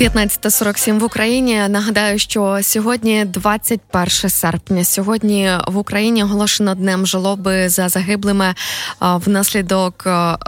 15:47 в Україні. Нагадаю, що сьогодні 21 серпня. Сьогодні в Україні оголошено днем жалоби за загиблими внаслідок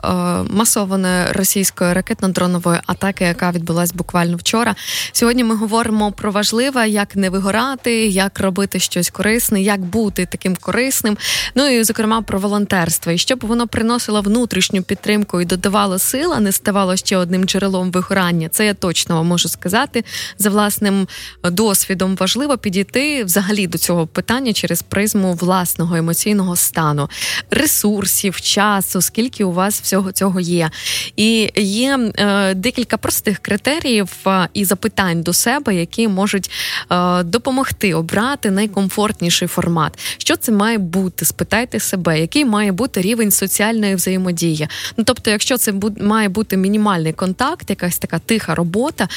масованої російської ракетно-дронової атаки, яка відбулась буквально вчора. Сьогодні ми говоримо про важливе, як не вигорати, як робити щось корисне, як бути таким корисним. Ну і, зокрема, про волонтерство. І щоб воно приносило внутрішню підтримку і додавало сил, а не ставало ще одним джерелом вигорання. Це я точно вам можу сказати. За власним досвідом важливо підійти взагалі до цього питання через призму власного емоційного стану, ресурсів, часу, скільки у вас всього цього є. І є декілька простих критеріїв і запитань до себе, які можуть допомогти обрати найкомфортніший формат. Що це має бути? Спитайте себе, який має бути рівень соціальної взаємодії. Ну, тобто, якщо це має бути мінімальний контакт, якась така тиха робота,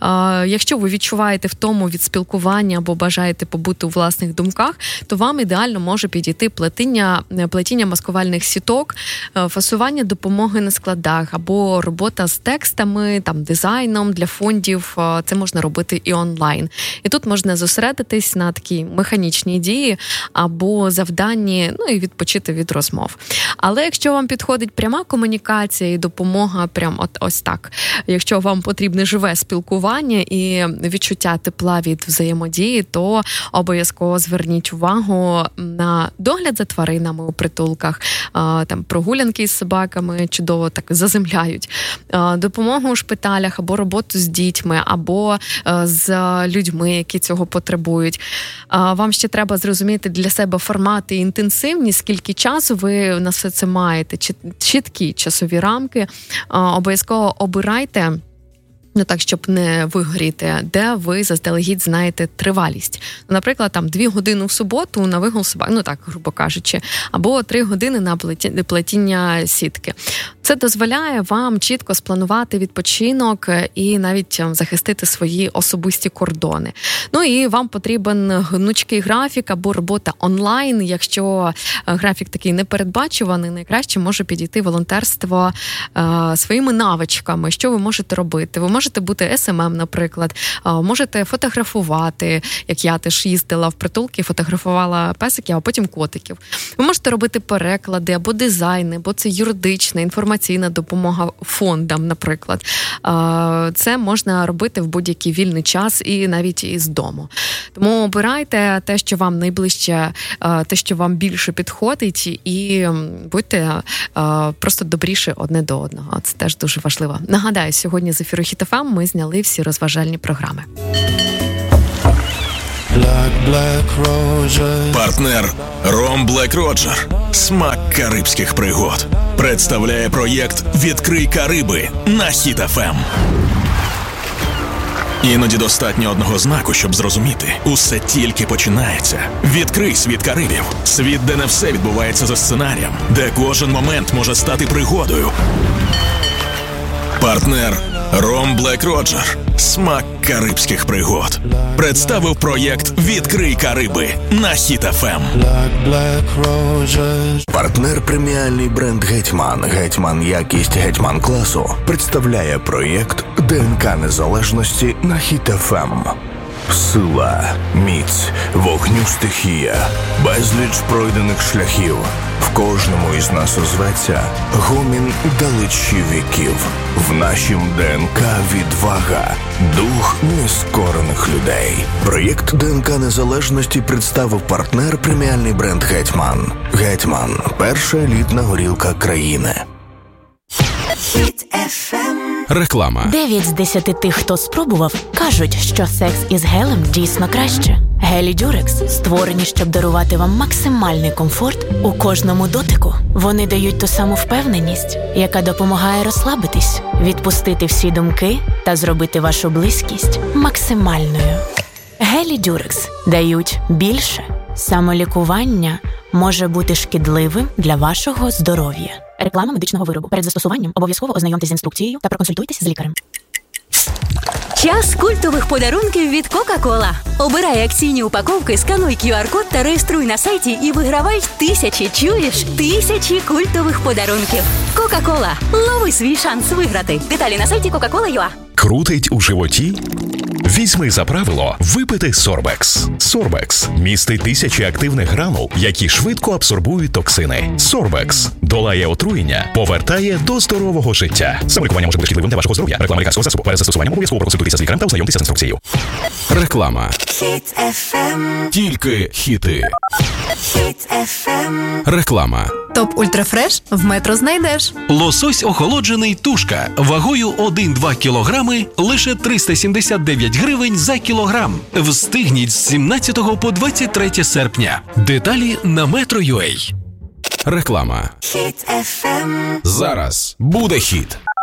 якщо ви відчуваєте втому від спілкування або бажаєте побути у власних думках, то вам ідеально може підійти плетіння маскувальних сіток, фасування допомоги на складах або робота з текстами, там, дизайном для фондів. Це можна робити і онлайн. І тут можна зосередитись на такій механічній дії або завданні, ну і відпочити від розмов. Але якщо вам підходить пряма комунікація і допомога прям ось так, якщо вам потрібне живе спілкування і відчуття тепла від взаємодії, то обов'язково зверніть увагу на догляд за тваринами у притулках, там прогулянки з собаками чудово так заземляють, допомогу у шпиталях або роботу з дітьми, або з людьми, які цього потребують. Вам ще треба зрозуміти для себе формати і інтенсивність, скільки часу ви на все це маєте, чіткі часові рамки. Обов'язково обирайте, ну так, щоб не вигоріти, де ви заздалегідь знаєте тривалість. Наприклад, там 2 години в суботу на вигул собак, ну так, грубо кажучи, або 3 години на плетіння сітки. Це дозволяє вам чітко спланувати відпочинок і навіть захистити свої особисті кордони. Ну і вам потрібен гнучкий графік або робота онлайн. Якщо графік такий непередбачуваний, найкраще може підійти волонтерство своїми навичками. Що ви можете робити? Ви можете бути СММ, наприклад, можете фотографувати, як я теж їздила в притулки, фотографувала песиків, а потім котиків. Ви можете робити переклади або дизайни, або це юридична, інформаційна допомога фондам, наприклад. Це можна робити в будь-який вільний час і навіть із дому. Тому обирайте те, що вам найближче, те, що вам більше підходить, і будьте просто добріші одне до одного. Це теж дуже важливо. Нагадаю, сьогодні з ефіру Хіт ФМ ми зняли всі розважальні програми. Партнер Ром Блек Роджер. Смак карибських пригод. Представляє проєкт «Відкрий Кариби» на Хіт ФМ. Іноді достатньо одного знаку, щоб зрозуміти. Усе тільки починається. Відкрий світ Карибів. Світ, де не все відбувається за сценарієм. Де кожен момент може стати пригодою. Партнер Ром Блек Роджер. Смак карибських пригод. Представив проєкт «Відкрий Кариби» на Хіт ФМ. Партнер преміальний бренд «Гетьман». «Гетьман» якість «Гетьман» класу представляє проєкт «ДНК незалежності» на Хіт ФМ. Сила, міць, вогню стихія, безліч пройдених шляхів. В кожному із нас озветься гомін далечі віків. В нашім ДНК відвага, дух нескорених людей. Проєкт «ДНК незалежності» представив партнер преміальний бренд «Гетьман». «Гетьман» – перша елітна горілка країни. Реклама. 9 з 10 тих, хто спробував, кажуть, що секс із гелем дійсно краще. Гелі Дюрекс створені, щоб дарувати вам максимальний комфорт у кожному дотику. Вони дають ту саму впевненість, яка допомагає розслабитись, відпустити всі думки та зробити вашу близькість максимальною. Гелі Дюрекс дають більше. Самолікування може бути шкідливим для вашого здоров'я. Реклама медичного виробу. Перед застосуванням обов'язково ознайомтесь з інструкцією та проконсультуйтесь з лікарем. Час культових подарунків від Кока-Кола. Обирай акційні упаковки, скануй QR-код та реєструй на сайті і вигравай тисячі культових подарунків. Кока-Кола. Лови свій шанс виграти. Деталі на сайті Coca-Cola.ua. Крутить у животі? Візьми за правило випити Сорбекс. Сорбекс містить тисячі активних гранул, які швидко абсорбують токсини. Сорбекс долає отруєння, повертає до здорового життя. Саме лікування може бути шкідливим для вашого здоров'я. Реклама лікарського засобу. Перед застосуванням обов'язково проконсультуйтеся з лікарем та ознайомтеся з інструкцією. Реклама. Хіт FM. Тільки хіти. Хіт FM. Реклама. Топ Ультрафреш в Метро знайдеш. Лосось охолоджений тушка вагою 1-2 кілограми лише 379 гривень за кілограм. Встигніть з 17 по 23 серпня. Деталі на Metro.ua. Реклама. Хіт FM. Зараз Буде хіт.